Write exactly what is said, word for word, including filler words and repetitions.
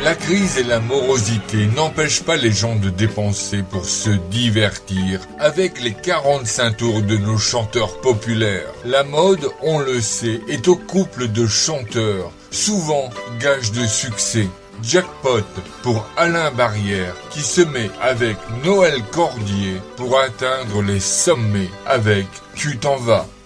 La crise et la morosité n'empêchent pas les gens de dépenser pour se divertir avec les quarante-cinq tours de nos chanteurs populaires. La mode, on le sait, est au couple de chanteurs, souvent gage de succès. Jackpot pour Alain Barrière qui se met avec Noël Cordier pour atteindre les sommets avec Tu t'en vas.